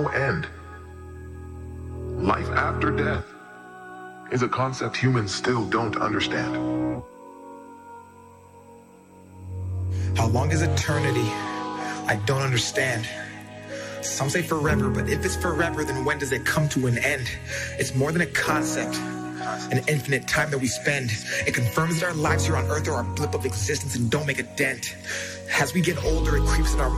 no end. Life after death is a concept humans still don't understand. How long is eternity? I don't understand. Some say forever, but if it's forever, then when does it come to an end? It's more than a concept, an infinite time that we spend. It confirms that our lives here on Earth are a blip of existence and don't make a dent. As we get older, it creeps in our